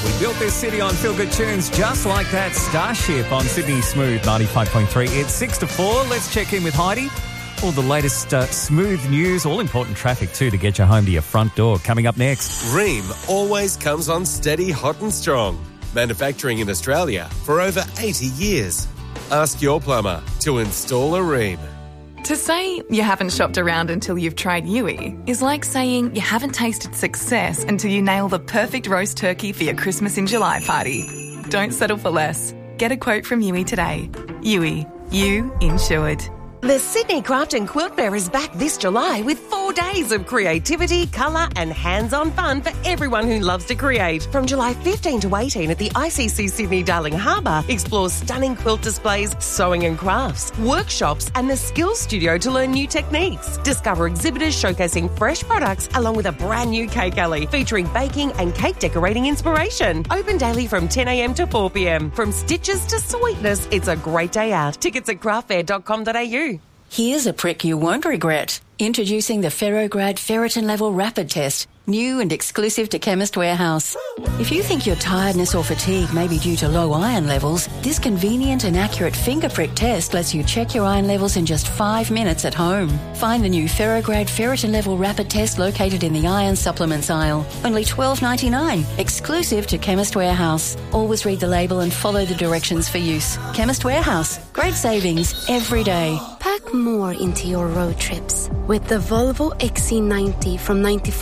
We built this city on Feel Good Tunes just like that. Starship on Sydney Smooth 95.3. It's 6 to 4. Let's check in with Heidi. All the latest smooth news, all important traffic too to get you home to your front door. Coming up next. Rheem always comes on steady, hot and strong. Manufacturing in Australia for over 80 years. Ask your plumber to install a Rheem. To say you haven't shopped around until you've tried Yui is like saying you haven't tasted success until you nail the perfect roast turkey for your Christmas in July party. Don't settle for less. Get a quote from Yui today. Yui, you insured. The Sydney Craft and Quilt Fair is back this July with 4 days of creativity, colour and hands-on fun for everyone who loves to create. From July 15 to 18 at the ICC Sydney Darling Harbour, explore stunning quilt displays, sewing and crafts, workshops and the Skills Studio to learn new techniques. Discover exhibitors showcasing fresh products along with a brand new cake alley featuring baking and cake decorating inspiration. Open daily from 10 a.m. to 4 p.m. From stitches to sweetness, it's a great day out. Tickets at craftfair.com.au. Here's a prick you won't regret. Introducing the Ferrograd Ferritin Level Rapid Test, new and exclusive to Chemist Warehouse. If you think your tiredness or fatigue may be due to low iron levels, this convenient and accurate finger prick test lets you check your iron levels in just 5 minutes at home. Find the new Ferrograd Ferritin Level Rapid Test located in the iron supplements aisle. Only $12.99, exclusive to Chemist Warehouse. Always read the label and follow the directions for use. Chemist Warehouse, great savings every day. Pack more into your road trips with the Volvo XC90 from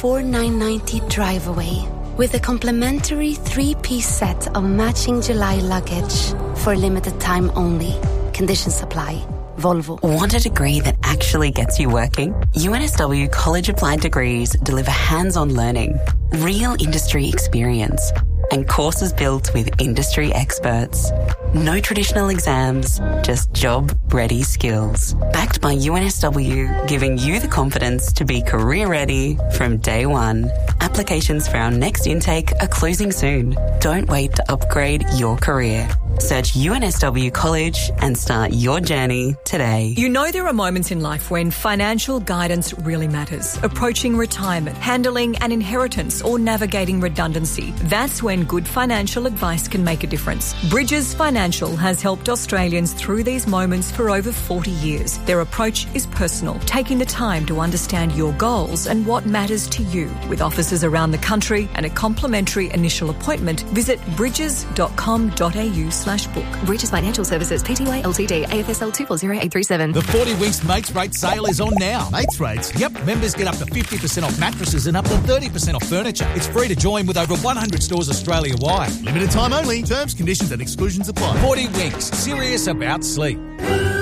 $94,990 drive away. With a complimentary 3-piece set of matching July luggage for limited time only. Conditions apply. Volvo. Want a degree that actually gets you working? UNSW College Applied Degrees deliver hands-on learning, real industry experience, and courses built with industry experts. No traditional exams, just job-ready skills. Backed by UNSW, giving you the confidence to be career-ready from day one. Applications for our next intake are closing soon. Don't wait to upgrade your career. Search UNSW College and start your journey today. You know there are moments in life when financial guidance really matters. Approaching retirement, handling an inheritance or navigating redundancy. That's when good financial advice can make a difference. Bridges Financial has helped Australians through these moments for over 40 years. Their approach is personal, taking the time to understand your goals and what matters to you. With offices around the country and a complimentary initial appointment, visit bridges.com.au/book. Bridges Financial Services, Pty Ltd, AFSL 240837. The 40 Winks Mates Rate sale is on now. Mates Rates? Yep, members get up to 50% off mattresses and up to 30% off furniture. It's free to join with over 100 stores Australia-wide. Limited time only. Terms, conditions and exclusions apply. 40 Winks. Serious about sleep.